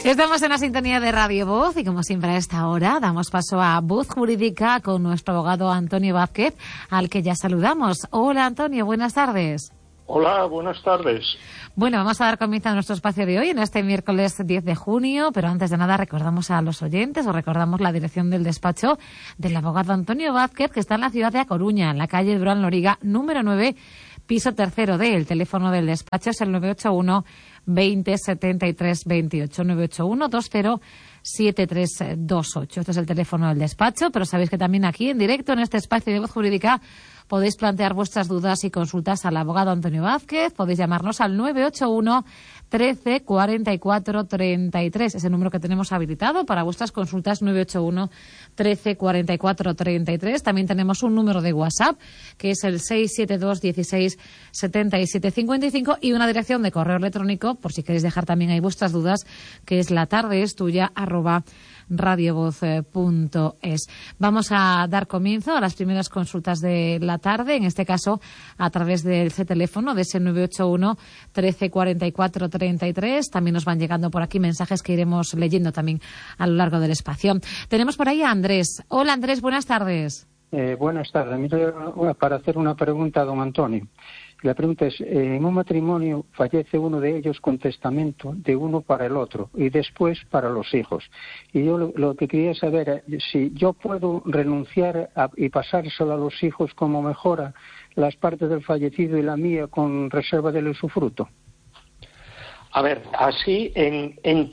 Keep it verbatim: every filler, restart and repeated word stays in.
Estamos en la sintonía de Radio Voz y como siempre a esta hora damos paso a Voz Jurídica con nuestro abogado Antonio Vázquez, al que ya saludamos. Hola Antonio, buenas tardes. Hola, buenas tardes. Bueno, vamos a dar comienzo a nuestro espacio de hoy en este miércoles diez de junio, pero antes de nada recordamos a los oyentes o recordamos la dirección del despacho del abogado Antonio Vázquez, que está en la ciudad de A Coruña, en la calle Durán Loriga, número nueve, piso tercero D. El teléfono del despacho es el nueve ocho uno veinte setenta y tres veintiocho, nueve ocho uno veinte setenta y tres veintiocho. Este es el teléfono del despacho, pero sabéis que también aquí en directo en este espacio de Voz Jurídica podéis plantear vuestras dudas y consultas al abogado Antonio Vázquez. Podéis llamarnos al nueve ocho uno trece cuarenta y cuatro treinta y tres. Es el número que tenemos habilitado para vuestras consultas, nueve ocho uno trece cuarenta y cuatro treinta y tres. También tenemos un número de WhatsApp, que es el seis siete dos dieciséis setenta y siete cincuenta y cinco, y una dirección de correo electrónico, por si queréis dejar también ahí vuestras dudas, que es la tarde es tuya arroba radiovoz punto es. Vamos a dar comienzo a las primeras consultas de la tarde, en este caso a través de ese teléfono, de ese nueve ocho uno trece cuarenta y cuatro treinta y tres. También nos van llegando por aquí mensajes que iremos leyendo también a lo largo del espacio. Tenemos por ahí a Andrés. Hola Andrés, buenas tardes. Eh, buenas tardes. Mira, para hacer una pregunta a don Antonio. La pregunta es, eh, en un matrimonio fallece uno de ellos con testamento de uno para el otro y después para los hijos. Y yo lo, lo que quería saber es si yo puedo renunciar a, y pasárselo a los hijos como mejora las partes del fallecido y la mía con reserva del usufructo. A ver, así en, en